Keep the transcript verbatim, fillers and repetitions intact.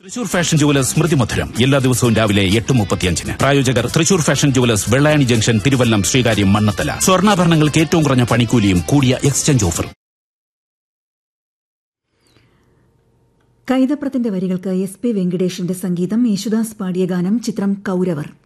Thrissur fashion jewellers സ്മൃതി മധുരം എല്ലാ ദിവസവും രാവിലെ എട്ട് മുപ്പത്തിയഞ്ചിന്. പ്രായോജകർ Thrissur fashion jewellers, Vellayani junction, Thiruvallam, Sreekaryam, Mannathala. സ്വർണ്ണാഭരണങ്ങൾക്ക് ഏറ്റവും കുറഞ്ഞ പണിക്കൂലിയും കൂടിയ എക്സ്ചേഞ്ച് ഓഫർ. കൈതപ്രത്തിന്റെ വരികൾക്ക് എസ് പി വെങ്കിടേഷിന്റെ സംഗീതം. യേശുദാസ് പാടിയ ഗാനം. ചിത്രം കൗരവർ.